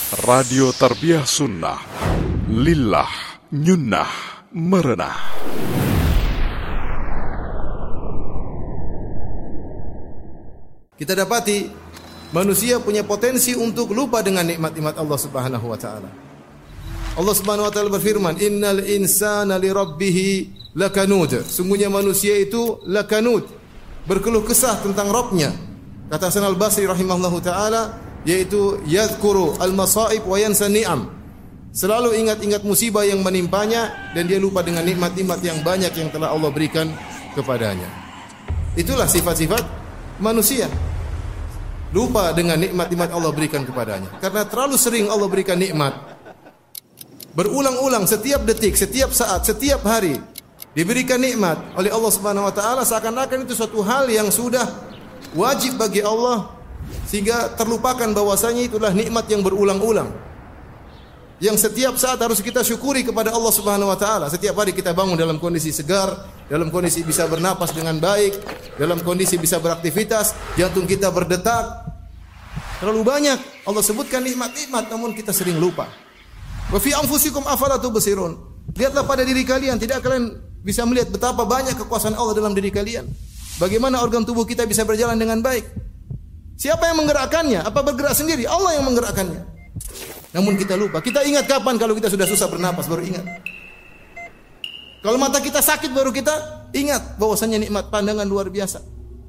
Radio Tarbiyah Sunnah, Lillah, Nyunnah, Merenah. Kita dapati manusia punya potensi untuk lupa dengan nikmat-nikmat Allah Subhanahu wa taala. Allah Subhanahu wa taala berfirman, "Innal insana li rabbih lakanud." Sungguhnya manusia itu lakanud, berkeluh kesah tentang Rabbnya. Kata Hasan Al-Basri rahimahullahu taala, yaitu yadhkuru al-masaib wa yansa ni'am. Selalu ingat-ingat musibah yang menimpanya dan dia lupa dengan nikmat-nikmat yang banyak yang telah Allah berikan kepadanya. Itulah sifat-sifat manusia. Lupa dengan nikmat-nikmat Allah berikan kepadanya. Karena terlalu sering Allah berikan nikmat. Berulang-ulang setiap detik, setiap saat, setiap hari diberikan nikmat oleh Allah Subhanahu wa taala, seakan-akan itu suatu hal yang sudah wajib bagi Allah, sehingga terlupakan bahwasanya itulah nikmat yang berulang-ulang. Yang setiap saat harus kita syukuri kepada Allah Subhanahu wa taala. Setiap hari kita bangun dalam kondisi segar, dalam kondisi bisa bernapas dengan baik, dalam kondisi bisa beraktivitas, jantung kita berdetak. Terlalu banyak Allah sebutkan nikmat-nikmat, namun kita sering lupa. Wa fi anfusikum afala tubsirun. Lihatlah pada diri kalian, tidak kalian bisa melihat betapa banyak kekuasaan Allah dalam diri kalian? Bagaimana organ tubuh kita bisa berjalan dengan baik? Siapa yang menggerakkannya? Apa bergerak sendiri? Allah yang menggerakkannya. Namun kita lupa. Kita ingat kapan kalau kita sudah susah bernapas, baru ingat. Kalau mata kita sakit, baru kita ingat bahwasanya nikmat pandangan luar biasa.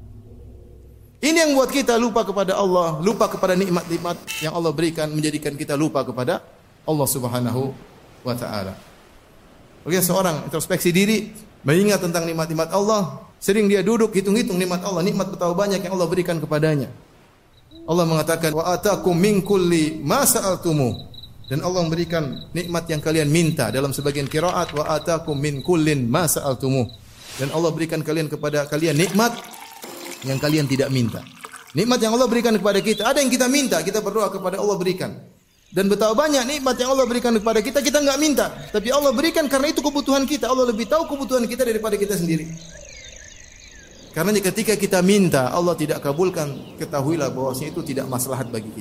Ini yang buat kita lupa kepada Allah, lupa kepada nikmat-nikmat yang Allah berikan, menjadikan kita lupa kepada Allah Subhanahu wa taala. Oke, seorang introspeksi diri, mengingat tentang nikmat-nikmat Allah, sering dia duduk hitung-hitung nikmat Allah, nikmat betapa banyak yang Allah berikan kepadanya. Allah mengatakan, wa atakum min kulli ma sa'altumu, dan Allah memberikan nikmat yang kalian minta. Dalam sebagian qiraat, wa atakum min kullin ma sa'altumu, dan Allah berikan kepada kalian nikmat yang kalian tidak minta. Nikmat yang Allah berikan kepada kita, ada yang kita minta, kita berdoa kepada Allah berikan. Dan betapa banyak nikmat yang Allah berikan kepada kita, kita enggak minta, tapi Allah berikan karena itu kebutuhan kita. Allah lebih tahu kebutuhan kita daripada kita sendiri. Karena ketika kita minta Allah tidak kabulkan, ketahuilah bahwasanya itu tidak maslahat bagi kita.